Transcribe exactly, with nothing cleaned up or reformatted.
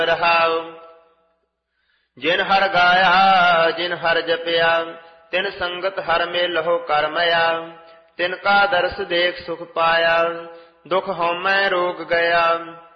ਰਹਾਉ। ਜਿਨ ਹਰ ਗਾਇਆ ਜਿਨ ਹਰ ਜਪਿਆ, ਤਿਨ ਸੰਗਤ ਹਰ ਮੇਲਹੁ ਕਰਮਇਆ। ਤਿਨ ਕਾ ਦਰਸ ਦੇਖ ਸੁਖ ਪਾਇਆ, ਦੁਖ ਹਉਮੈ ਰੋਗ ਗਿਆ।